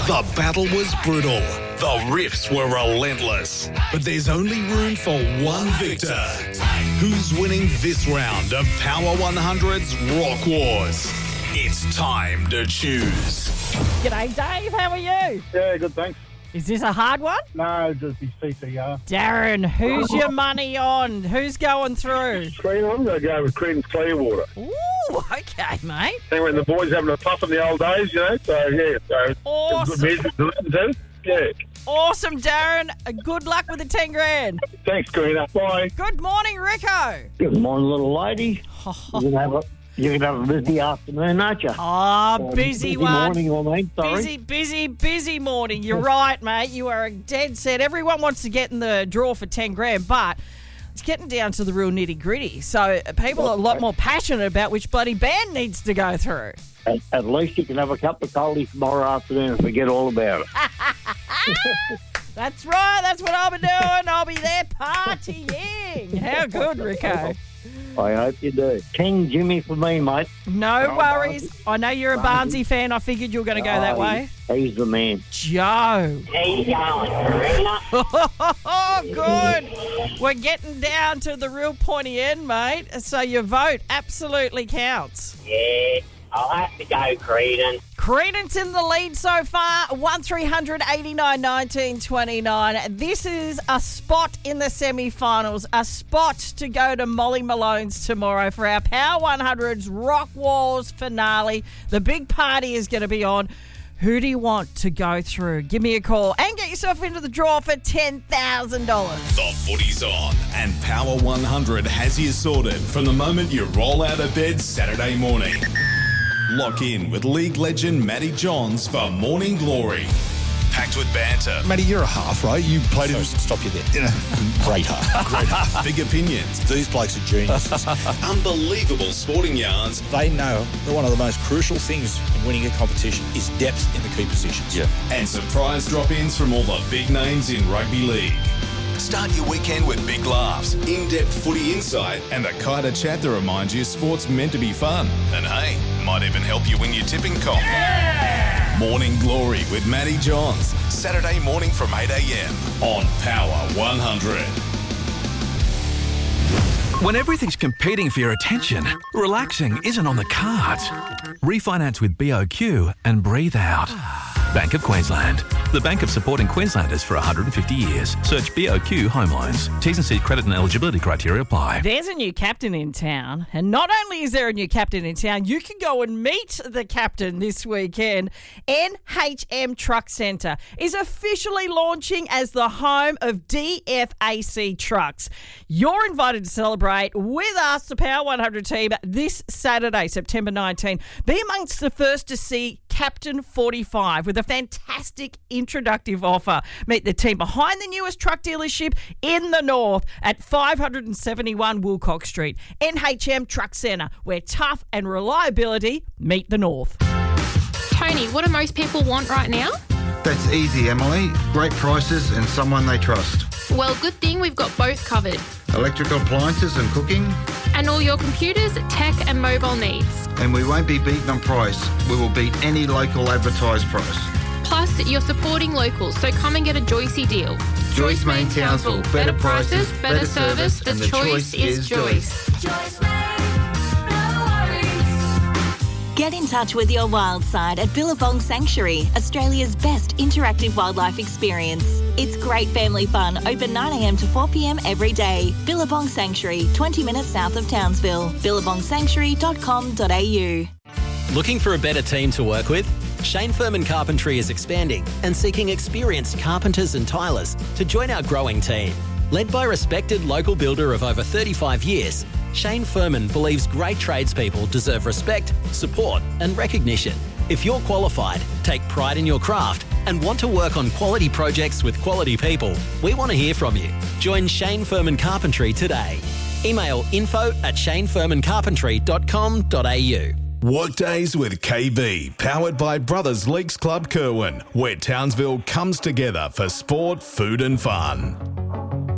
The battle was brutal. The riffs were relentless. But there's only room for one victor. Who's winning this round of Power 100's Rock Wars? It's time to choose. G'day, Dave. How are you? Yeah, good, thanks. Is this a hard one? No, just be CCR. Darren, who's your money on? Who's going through? I'm going to go with Creedence Clearwater. Ooh, okay, mate. I think when the boys having a puff in the old days, so yeah. So Awesome. Good music to listen to. Yeah. Awesome, Darren. Good luck with the 10 grand. Thanks, Karina. Bye. Good morning, Rico. Good morning, little lady. You're going to have a busy afternoon, aren't you? Oh, busy one. Morning, I mean. Sorry. Busy morning. You're right, mate. You are dead set. Everyone wants to get in the draw for 10 grand, but it's getting down to the real nitty-gritty. So people are a lot more passionate about which bloody band needs to go through. At least you can have a cup of coldie tomorrow afternoon and forget all about it. That's right. That's what I'll be doing. I'll be there partying. How good, Rico. I hope you do. King Jimmy for me, mate. No worries. I know you're a Barnsley fan. I figured you were going to go that way. He's the man. Joe. How you going, Karina? Oh, good. We're getting down to the real pointy end, mate. So your vote absolutely counts. Yeah, I'll have to go Creedence. Creedence in the lead so far, 1300 89 19 29. This is a spot in the semi-finals, a spot to go to Molly Malone's tomorrow for our Power 100's Rock Wars finale. The big party is going to be on. Who do you want to go through? Give me a call and get yourself into the draw for $10,000. The footy's on, and Power 100 has you sorted from the moment you roll out of bed Saturday morning. Lock in with league legend Matty Johns for Morning Glory. Packed with banter. Matty, you're a half, right? You played in... Stop you there. Great half. Great half. Big opinions. These blokes are geniuses. Unbelievable sporting yarns. They know that one of the most crucial things in winning a competition is depth in the key positions. Yeah. And surprise drop-ins from all the big names in rugby league. Start your weekend with big laughs, in-depth footy insight, and the kind of chat that reminds you sport's meant to be fun. And hey, might even help you win your tipping comp. Yeah! Morning Glory with Matty Johns, Saturday morning from 8 a.m. on Power 100. When everything's competing for your attention, relaxing isn't on the cards. Refinance with BOQ and breathe out. Bank of Queensland. The bank of supporting Queenslanders for 150 years. Search BOQ Home Loans. T's and C's credit and eligibility criteria apply. There's a new captain in town. And not only is there a new captain in town, you can go and meet the captain this weekend. NHM Truck Centre is officially launching as the home of DFAC trucks. You're invited to celebrate with us, the Power 100 team, this Saturday, September 19. Be amongst the first to see Captain 45 with a fantastic introductive offer. Meet the team behind the newest truck dealership in the north at 571 Wilcox Street. NHM Truck Centre, where tough and reliability meet the north. Tony, what do most people want right now? That's easy, Emily. Great prices and someone they trust. Well, good thing we've got both covered. Electrical appliances and cooking. And all your computers, tech and mobile needs. And we won't be beaten on price. We will beat any local advertised price. Plus, you're supporting locals, so come and get a Joycey deal. Joyce Main Townsville. Better prices, better service, and the choice is Joyce. Joyce Main, no worries. Get in touch with your wild side at Billabong Sanctuary, Australia's best interactive wildlife experience. It's great family fun, open 9 a.m. to 4 p.m. every day. Billabong Sanctuary, 20 minutes south of Townsville. billabongsanctuary.com.au. Looking for a better team to work with? Shane Furman Carpentry is expanding and seeking experienced carpenters and tilers to join our growing team. Led by a respected local builder of over 35 years, Shane Furman believes great tradespeople deserve respect, support and recognition. If you're qualified, take pride in your craft and want to work on quality projects with quality people, we want to hear from you. Join Shane Furman Carpentry today. Email info@shanefurmancarpentry.com.au. Workdays with KB, powered by Brothers Leagues Club Kerwin, where Townsville comes together for sport, food and fun.